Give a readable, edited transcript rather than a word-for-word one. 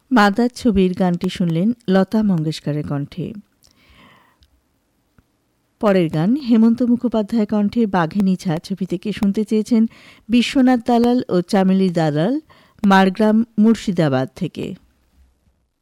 Mother ছবির গানটি শুনলেন লতা মঙ্গেশকরের কণ্ঠে। পরের গান হেমন্ত মুখোপাধ্যায় কণ্ঠে বাঘিনী ছা ছবি থেকে শুনতে চেয়েছেন বিশ্বনাথ দালাল ও চামেলি দালাল, মারগ্রাম মুর্শিদাবাদ থেকে।